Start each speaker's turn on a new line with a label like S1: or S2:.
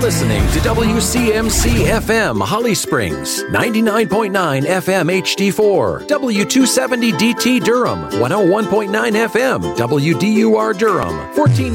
S1: Listening to WCMC FM Holly Springs, 99.9 FM HD4, W270 DT Durham, 101.9 FM WDUR Durham, 14